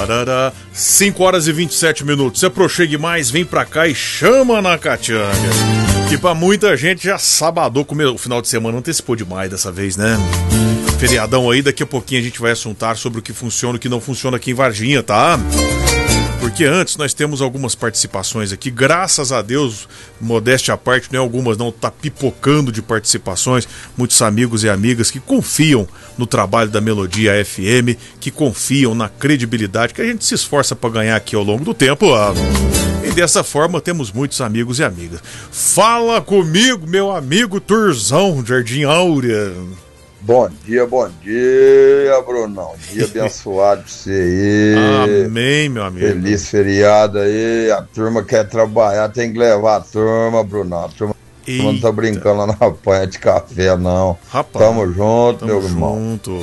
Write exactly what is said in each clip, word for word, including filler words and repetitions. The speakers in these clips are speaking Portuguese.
Parará, cinco horas e vinte e sete minutos. Se aproxime mais, vem pra cá e chama na Catianga. Que pra muita gente já sabadou, como o final de semana antecipou demais dessa vez, né? Feriadão aí, daqui a pouquinho a gente vai assuntar sobre o que funciona e o que não funciona aqui em Varginha, tá? Porque antes nós temos algumas participações aqui, graças a Deus, modéstia à parte, não é algumas não, tá pipocando de participações, muitos amigos e amigas que confiam no trabalho da Melodia F M, que confiam na credibilidade que a gente se esforça para ganhar aqui ao longo do tempo. E dessa forma temos muitos amigos e amigas. Fala comigo, meu amigo Turzão, Jardim Áurea. Bom dia, bom dia, Brunão. Dia abençoado pra você aí. Amém, meu amigo. Feliz feriado aí. A turma quer trabalhar, tem que levar a turma, Brunão. A turma Eita. Não tá brincando lá na panha de café, não. Rapaz, tamo junto, tamo meu irmão. Junto.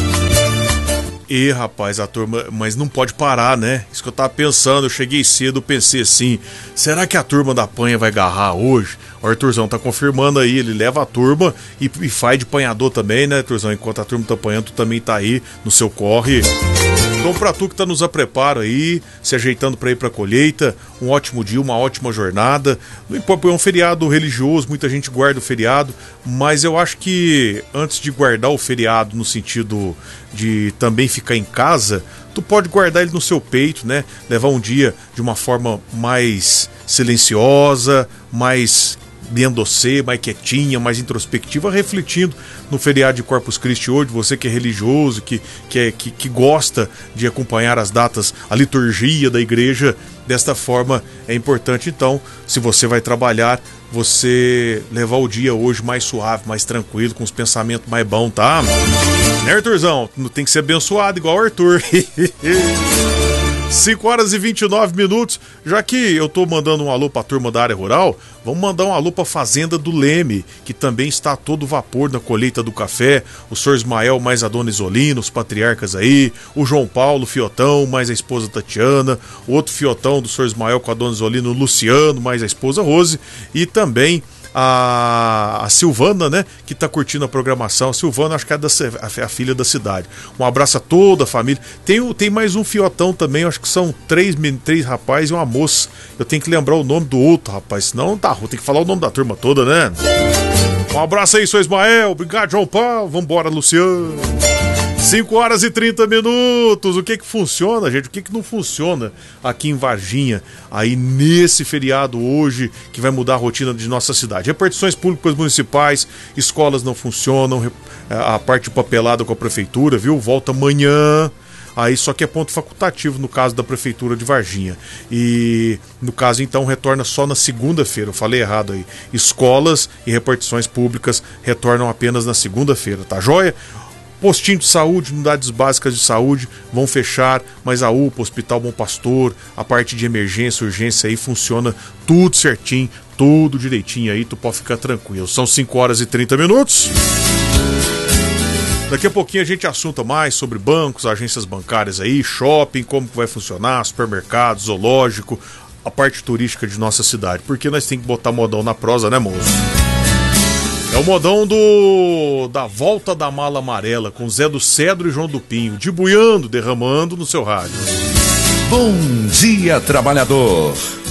E rapaz, a turma, mas não pode parar, né? Isso que eu tava pensando, eu cheguei cedo, pensei assim, será que a turma da panha vai agarrar hoje? O Arthurzão tá confirmando aí, ele leva a turma e, e faz de panhador também, né, Arthurzão? Enquanto a turma tá apanhando, tu também tá aí no seu corre. Então pra tu que tá nos a preparo aí, se ajeitando pra ir pra colheita, um ótimo dia, uma ótima jornada. É um feriado religioso, muita gente guarda o feriado, mas eu acho que antes de guardar o feriado no sentido de também ficar em casa, tu pode guardar ele no seu peito, né? Levar um dia de uma forma mais silenciosa, mais dentro de você, mais quietinha, mais introspectiva, refletindo no feriado de Corpus Christi hoje, você que é religioso, que, que, é, que, que gosta de acompanhar as datas, a liturgia da igreja, desta forma é importante então, se você vai trabalhar, você levar o dia hoje mais suave, mais tranquilo, com os pensamentos mais bons, tá? Né, Arthurzão? Tem que ser abençoado igual o Arthur. cinco horas e vinte e nove minutos. Já que eu tô mandando um alô pra turma da área rural, vamos mandar um alô pra Fazenda do Leme, que também está a todo vapor na colheita do café. O senhor Ismael mais a dona Isolina, os patriarcas aí, o João Paulo, Fiotão, mais a esposa Tatiana, o outro Fiotão do senhor Ismael com a dona Isolina, o Luciano, mais a esposa Rose, e também A, a Silvana, né, que tá curtindo a programação. A Silvana, acho que é da, a, a filha da cidade. Um abraço a toda a família. Tem, tem mais um fiotão também, acho que são três, três rapazes e uma moça. Eu tenho que lembrar o nome do outro, rapaz, senão tá, vou ter que falar o nome da turma toda, né? Um abraço aí, seu Ismael. Obrigado, João Paulo. Vambora, Luciano. cinco horas e trinta minutos. O que que funciona, gente? O que que não funciona aqui em Varginha, aí nesse feriado hoje, que vai mudar a rotina de nossa cidade? Repartições públicas municipais, escolas não funcionam, a parte papelada com a prefeitura, viu? Volta amanhã. Aí só que é ponto facultativo no caso da prefeitura de Varginha. E no caso então retorna só na segunda-feira. Eu falei errado aí. Escolas e repartições públicas retornam apenas na segunda-feira, tá joia? Postinho de saúde, unidades básicas de saúde vão fechar, mas a U P A, Hospital Bom Pastor, a parte de emergência, urgência aí funciona tudo certinho, tudo direitinho aí, tu pode ficar tranquilo. São cinco horas e trinta minutos. Daqui a pouquinho a gente assunta mais sobre bancos, agências bancárias aí, shopping, como que vai funcionar, supermercado, zoológico, a parte turística de nossa cidade, porque nós temos que botar modão na prosa, né, moço? É o modão do da Volta da Mala Amarela, com Zé do Cedro e João do Pinho, debuiando, derramando no seu rádio. Bom dia, trabalhador.